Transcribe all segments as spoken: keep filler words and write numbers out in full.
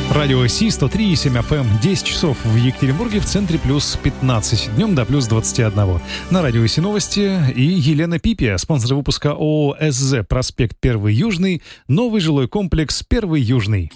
Радио Си, сто три и семь эф эм, десять часов в Екатеринбурге, в центре плюс пятнадцать, днем до плюс двадцать один. На Радио Си новости и Елена Пипия, спонсор выпуска ООО СЗ, проспект Первый Южный, новый жилой комплекс Первый Южный.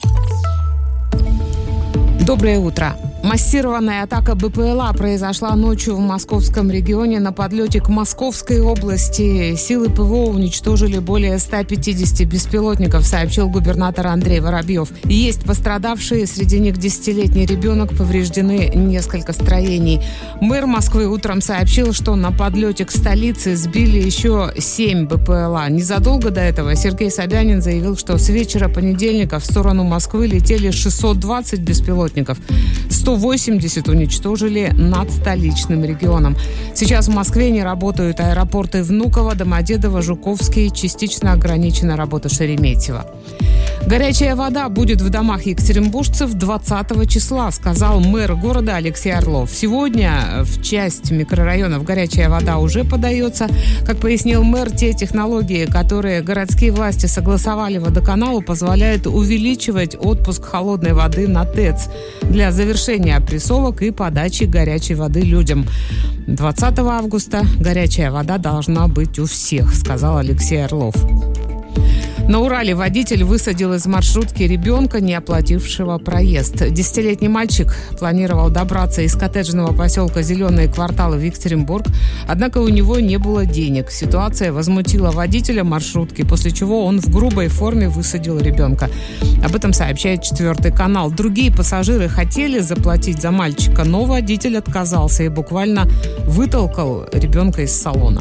Доброе утро. Массированная атака БПЛА произошла ночью в московском регионе на подлете к Московской области. Силы ПВО уничтожили более ста пятидесяти беспилотников, сообщил губернатор Андрей Воробьев. Есть пострадавшие, среди них десятилетний ребенок, повреждены несколько строений. Мэр Москвы утром сообщил, что на подлете к столице сбили еще семь БПЛА. Незадолго до этого Сергей Собянин заявил, что с вечера понедельника в сторону Москвы летели шестьсот двадцать беспилотников. сто восемьдесят уничтожили над столичным регионом. Сейчас в Москве не работают аэропорты Внуково, Домодедово, Жуковский, частично ограничена работа Шереметьево. Горячая вода будет в домах екатеринбуржцев двадцатого числа, сказал мэр города Алексей Орлов. Сегодня в часть микрорайонов горячая вода уже подается. Как пояснил мэр, те технологии, которые городские власти согласовали водоканалу, позволяют увеличивать отпуск холодной воды на ТЭЦ для завершения опрессовок и подачи горячей воды людям. двадцатого августа горячая вода должна быть у всех, сказал Алексей Орлов. На Урале водитель высадил из маршрутки ребенка, не оплатившего проезд. Десятилетний мальчик планировал добраться из коттеджного поселка Зеленые кварталы в Екатеринбург, однако у него не было денег. Ситуация возмутила водителя маршрутки, после чего он в грубой форме высадил ребенка. Об этом сообщает Четвертый канал. Другие пассажиры хотели заплатить за мальчика, но водитель отказался и буквально вытолкал ребенка из салона.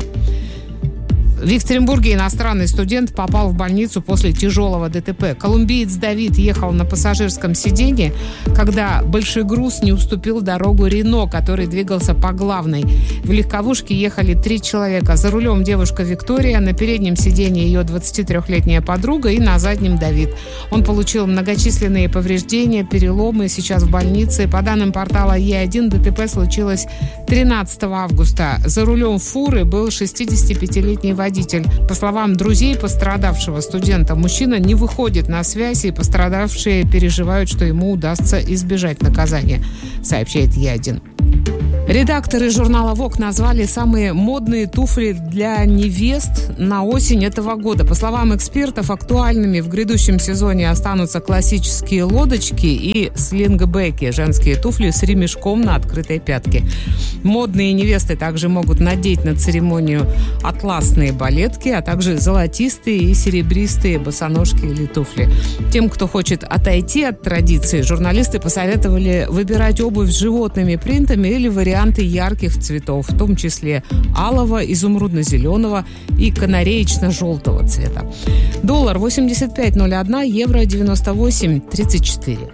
В Екатеринбурге иностранный студент попал в больницу после тяжелого ДТП. Колумбиец Давид ехал на пассажирском сиденье, когда большой груз не уступил дорогу Рено, который двигался по главной. В легковушке ехали три человека. За рулем девушка Виктория, на переднем сиденье ее двадцатитрёхлетняя подруга и на заднем Давид. Он получил многочисленные повреждения, переломы, сейчас в больнице. По данным портала Е один, ДТП случилось тринадцатого августа. За рулем фуры был шестидесятипятилетний водитель. По словам друзей пострадавшего студента, мужчина не выходит на связь, и пострадавшие переживают, что ему удастся избежать наказания, сообщает Е один. Редакторы журнала «Вог» назвали самые модные туфли для невест на осень этого года. По словам экспертов, актуальными в грядущем сезоне останутся классические лодочки и слингбеки, женские туфли с ремешком на открытой пятке. Модные невесты также могут надеть на церемонию атласные балетки, а также золотистые и серебристые босоножки или туфли. Тем, кто хочет отойти от традиции, журналисты посоветовали выбирать обувь с животными принтами или варианты ярких цветов, в том числе алого, изумрудно-зеленого и канареечно-желтого цвета. Доллар восемьдесят пять ноль один, евро девяносто восемь тридцать четыре.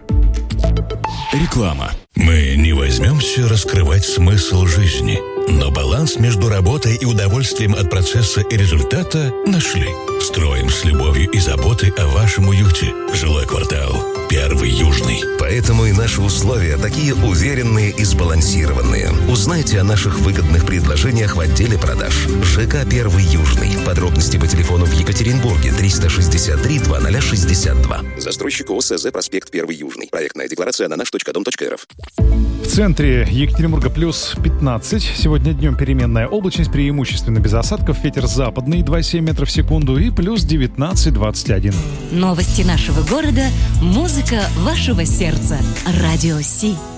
Реклама. Мы не возьмемся раскрывать смысл жизни, но баланс между работой и удовольствием от процесса и результата нашли. Строим с любовью и заботой о вашем уюте. Жилой квартал Первый Южный. Поэтому и наши условия такие уверенные и сбалансированные. Узнайте о наших выгодных предложениях в отделе продаж. ЖК Первый Южный. Подробности по телефону в Екатеринбурге триста шестьдесят три двадцать шестьдесят два. Застройщик ООО СЗ, проспект Первый Южный. Проектная декларация на наш точка дом точка эр эф. В центре Екатеринбурга плюс пятнадцать. Сегодня днем переменная облачность, преимущественно без осадков. Ветер западный два целых семь десятых метра в секунду и плюс девятнадцать двадцать один. Новости нашего города, музыка вашего сердца. Радио Си.